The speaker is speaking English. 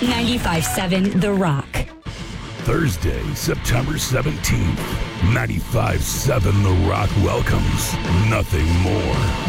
95.7 The Rock. Thursday, September 17th, 95.7 The Rock welcomes Nothing More.